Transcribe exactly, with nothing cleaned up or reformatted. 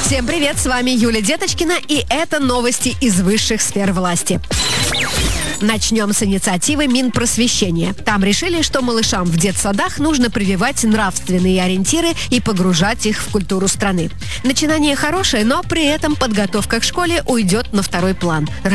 Всем привет, с вами Юлия Деточкина, и это новости из высших сфер власти. Начнем с инициативы Минпросвещения. Там решили, что малышам в детсадах нужно прививать нравственные ориентиры и погружать их в культуру страны. Начинание хорошее, но при этом подготовка к школе уйдет на второй план.